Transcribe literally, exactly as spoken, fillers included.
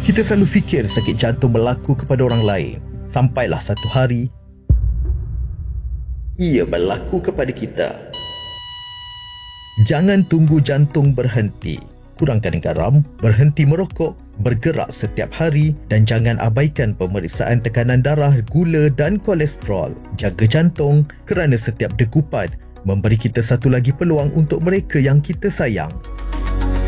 Kita selalu fikir sakit jantung berlaku kepada orang lain. Sampailah satu hari, ia berlaku kepada kita. Jangan tunggu jantung berhenti. Kurangkan garam, berhenti merokok, bergerak setiap hari dan jangan abaikan pemeriksaan tekanan darah, gula dan kolesterol. Jaga jantung kerana setiap degupan memberi kita satu lagi peluang untuk mereka yang kita sayang.